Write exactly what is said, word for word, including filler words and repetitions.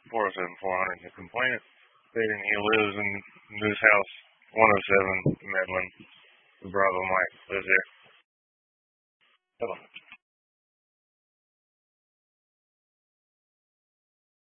four oh seven four hundred. The complainant stating he lives in News House one oh seven, Medlin. Bravo Mike lives there. Hello.